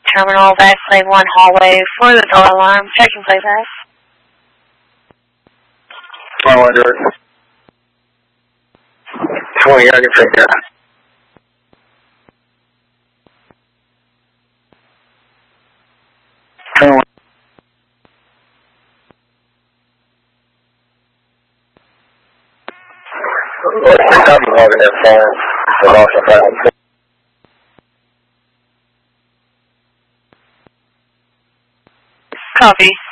terminal, Vastlane 1 hallway for the door alarm. Checking playback. 21 direct. 20, I can take that. I'm logging that phone. So also found. Copy.